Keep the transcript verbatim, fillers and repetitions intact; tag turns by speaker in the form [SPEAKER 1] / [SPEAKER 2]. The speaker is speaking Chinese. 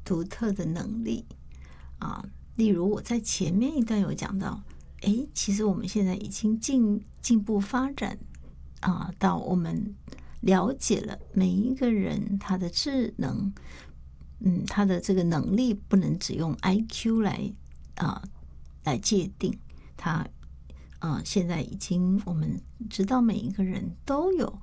[SPEAKER 1] 独特的能力啊。例如我在前面一段有讲到，诶，其实我们现在已经进进步发展啊，到我们了解了每一个人他的智能，嗯，他的这个能力不能只用 I Q 来啊来界定他。啊，现在已经我们知道每一个人都有